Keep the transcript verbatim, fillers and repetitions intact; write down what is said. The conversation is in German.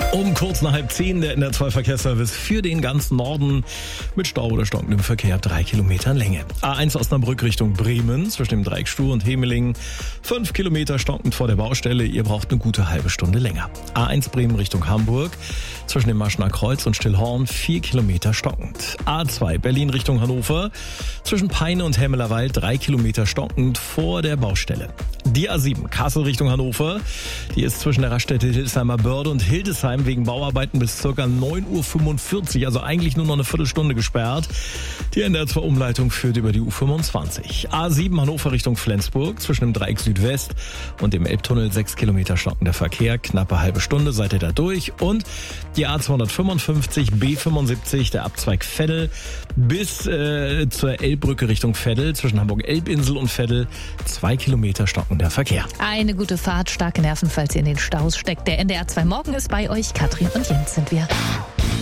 Um kurz nach halb zehn der N D R zwei Verkehrsservice für den ganzen Norden mit Stau oder stockendem Verkehr drei Kilometer Länge. A eins Osnabrück Richtung Bremen zwischen dem Dreieck Stuhr und Hemeling. Fünf Kilometer stockend vor der Baustelle. Ihr braucht eine gute halbe Stunde länger. A eins Bremen Richtung Hamburg zwischen dem Maschener Kreuz und Stillhorn. Vier Kilometer stockend. A zwei Berlin Richtung Hannover zwischen Peine und Hemmelerwald. Drei Kilometer stockend vor der Baustelle. Die A sieben Kassel Richtung Hannover. Die ist zwischen der Raststätte Hildesheimer Börde und Hildesheim wegen Bauarbeiten bis ca. neun Uhr fünfundvierzig, also eigentlich nur noch eine Viertelstunde gesperrt. Die N D R zwei Umleitung führt über die U fünfundzwanzig. A sieben Hannover Richtung Flensburg zwischen dem Dreieck Südwest und dem Elbtunnel sechs Kilometer stockender Verkehr. Knappe halbe Stunde seid ihr da durch. Und die A zweihundertfünfundfünfzig B fünfundsiebzig, der Abzweig Veddel bis äh, zur Elbbrücke Richtung Veddel zwischen Hamburg-Elbinsel und Veddel. Zwei Kilometer stockender Verkehr. Eine gute Fahrt, starke Nerven, falls ihr in den Staus steckt. Der N D R zwei Morgen ist bei euch. Katrin und Jens sind wir.